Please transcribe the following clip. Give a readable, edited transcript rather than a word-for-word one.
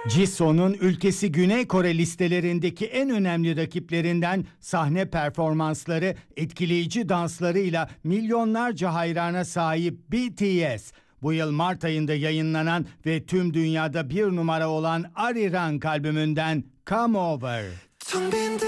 Jisoo'nun ülkesi Güney Kore listelerindeki en önemli rakiplerinden sahne performansları, etkileyici danslarıyla milyonlarca hayrana sahip BTS, bu yıl Mart ayında yayınlanan ve tüm dünyada bir numara olan Arirang albümünden Come Over.